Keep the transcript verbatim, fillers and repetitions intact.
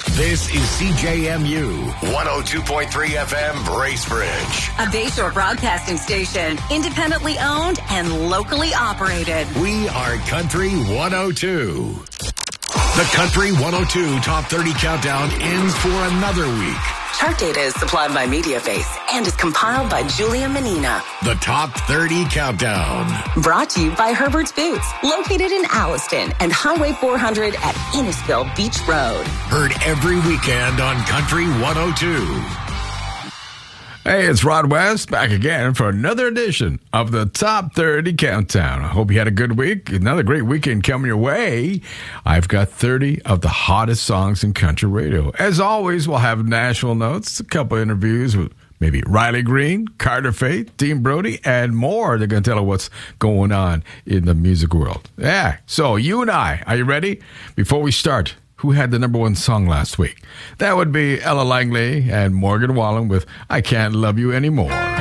This is C J M U one oh two point three F M Bracebridge, a Bayshore broadcasting station, independently owned and locally operated. We are Country one oh two. The Country one oh two Top thirty Countdown ends for another week. Chart data is supplied by MediaFace and is compiled by Julia Menina. The Top thirty Countdown. Brought to you by Herbert's Boots, located in Alliston and Highway four hundred at Innisfil Beach Road. Heard every weekend on Country one oh two. Hey, it's Rod West back again for another edition of the Top thirty Countdown. I hope you had a good week. Another great weekend coming your way. I've got thirty of the hottest songs in country radio. As always, we'll have national notes, a couple interviews with maybe Riley Green, Carter Faith, Dean Brody, and more. They're going to tell us what's going on in the music world. Yeah, so you and I, are you ready? Before we start, who had the number one song last week? That would be Ella Langley and Morgan Wallen with I Can't Love You Anymore.